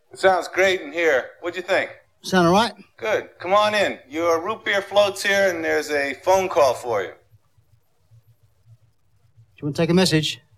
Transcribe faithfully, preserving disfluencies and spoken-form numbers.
It sounds great in here. What'd you think? Sound all right? Good. Come on in. Your root beer float's here, and there's a phone call for you. Do you want to take a message?